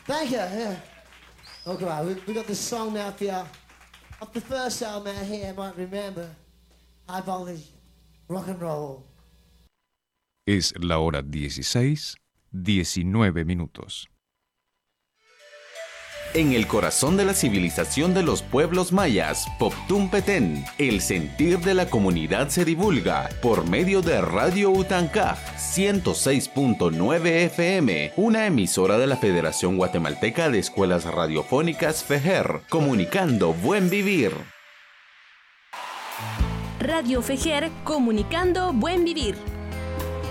Thank you, yeah. Okay, right, we got this song now for you. Off the first album out here, I might remember. High voltage, rock and roll. Es la hora 16:19. En el corazón de la civilización de los pueblos mayas, Poptún Petén, el sentir de la comunidad se divulga por medio de Radio Utancaj 106.9 FM, una emisora de la Federación Guatemalteca de Escuelas Radiofónicas FEJER, comunicando buen vivir. Radio FEJER, comunicando buen vivir.